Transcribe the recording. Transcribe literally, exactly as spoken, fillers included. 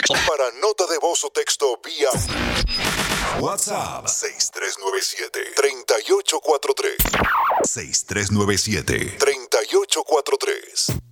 Para nota de voz o texto vía WhatsApp seis tres nueve siete, tres ocho cuatro tres. seis tres nueve siete, tres ocho cuatro tres.